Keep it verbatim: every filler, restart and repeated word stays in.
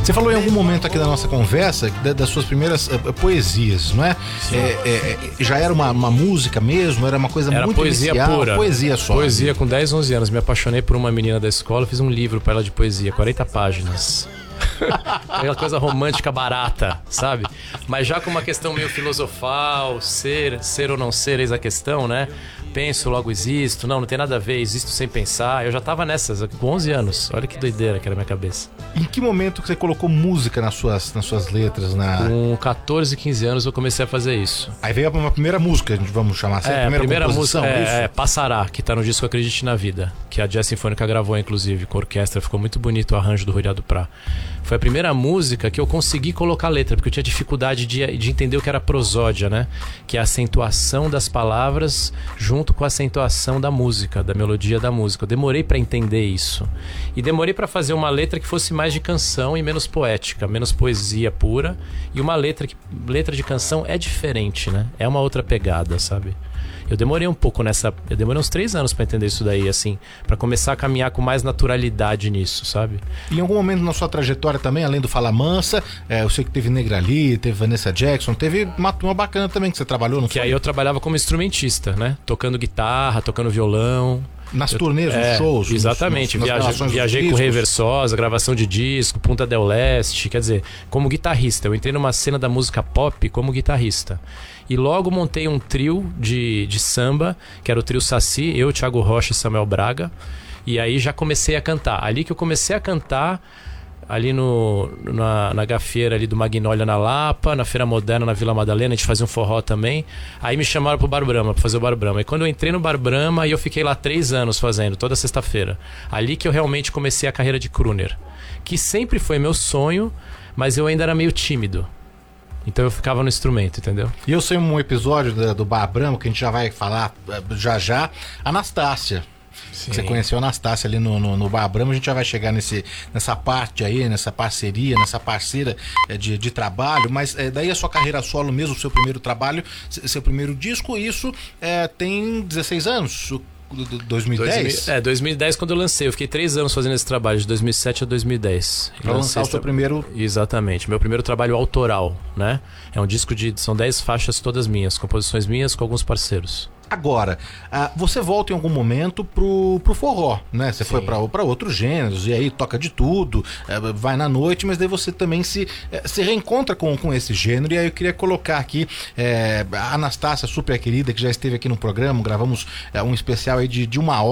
Você falou em algum momento aqui da nossa conversa das suas primeiras uh, poesias, não é? É, é, é? Já era uma, uma música mesmo? Era uma coisa era muito poesia inicial? Pura. Poesia só. Poesia com dez, onze anos. Me apaixonei por uma menina da escola, fiz um livro pra ela de poesia, quarenta páginas. Aquela coisa romântica barata, sabe? Mas já com uma questão meio filosofal, ser, ser ou não ser, eis a questão, né? Penso, logo existo. Não, não tem nada a ver, existo sem pensar. Eu já tava nessas, com onze anos. Olha que doideira que era a minha cabeça. Em que momento que você colocou música nas suas, nas suas letras? Na... Com catorze, quinze anos eu comecei a fazer isso. Aí veio uma primeira música, vamos chamar assim, é, a primeira, a primeira música é, isso? é Passará, que tá no disco Acredite na Vida, que a Jazz Sinfônica gravou, inclusive, com a orquestra. Ficou muito bonito o arranjo do Rui do Prá. Foi a primeira música que eu consegui colocar letra, porque eu tinha dificuldade de, de entender o que era prosódia, né? Que é a acentuação das palavras junto com a acentuação da música, da melodia da música. Eu demorei pra entender isso. E demorei pra fazer uma letra que fosse mais de canção e menos poética, menos poesia pura. E uma letra que letra de canção é diferente, né? É uma outra pegada, sabe? Eu demorei um pouco nessa... Eu demorei uns três anos pra entender isso daí, assim, pra começar a caminhar com mais naturalidade nisso, sabe? E em algum momento na sua trajetória também, além do Fala Mansa, é, eu sei que teve Negrali, teve Vanessa Jackson, teve uma turma bacana também que você trabalhou, não Que foi? aí eu trabalhava como instrumentista, né? Tocando guitarra, tocando violão. Nas eu, turnês, nos é, shows? Exatamente. Nos, nos, viajei viajei com o Rei Versosa, gravação de disco, Punta del Leste. Quer dizer, como guitarrista. Eu entrei numa cena da música pop como guitarrista. E logo montei um trio de, de samba, que era o trio Saci, eu, Thiago Rocha e Samuel Braga. E aí já comecei a cantar. Ali que eu comecei a cantar, ali no, na, na gafieira ali do Magnólia na Lapa, na Feira Moderna na Vila Madalena, a gente fazia um forró também. Aí me chamaram pro Bar Brahma, pra fazer o Bar Brahma. E quando eu entrei no Bar Brahma, eu fiquei lá três anos fazendo, toda sexta-feira. Ali que eu realmente comecei a carreira de crooner, que sempre foi meu sonho, mas eu ainda era meio tímido. Então eu ficava no instrumento, entendeu? E eu sei um episódio do, do Bar Brahma, que a gente já vai falar já já, Anastácia. Sim. Você conheceu a Anastácia ali no, no, no Bar Brahma, a gente já vai chegar nesse, nessa parte aí, nessa parceria, nessa parceira é, de, de trabalho, mas é, daí a sua carreira solo mesmo, o seu primeiro trabalho, seu primeiro disco, isso é, tem dezesseis anos, dois mil e dez? É, dois mil e dez quando eu lancei. Eu fiquei três anos fazendo esse trabalho, de dois mil e sete a dois mil e dez. Pra lançar o seu primeiro... Exatamente, meu primeiro trabalho autoral, né? É um disco de... São dez faixas todas minhas, composições minhas com alguns parceiros. Agora, uh, você volta em algum momento pro, pro forró, né? Você Sim. foi para outros gêneros, e aí toca de tudo, uh, vai na noite, mas daí você também se, uh, se reencontra com, com esse gênero. E aí eu queria colocar aqui uh, a Anastácia, super querida, que já esteve aqui no programa, gravamos uh, um especial aí de, de uma hora.